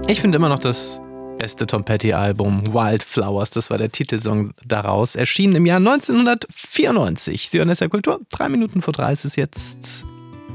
Ich finde immer noch das beste Tom Petty-Album, Wildflowers, das war der Titelsong daraus, erschienen im Jahr 1994. Sie hören SR Kultur, 3 Minuten vor 3 ist es jetzt.